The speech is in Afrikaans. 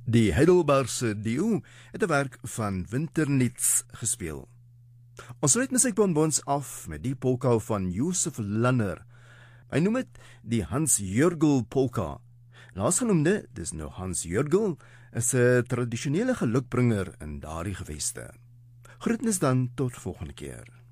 Die Heidelbergse duo het 'n werk van Winterniets gespeel. Ons sluit musiekbonbons af met die polka van Josef Lanner. Hy noem dit die Hans Jörgel polka. Laasgenoemde, dis nou Hans Jörgel, is 'n tradisionele gelukbringer in daardie geweste. Groetnis dan tot volgende keer.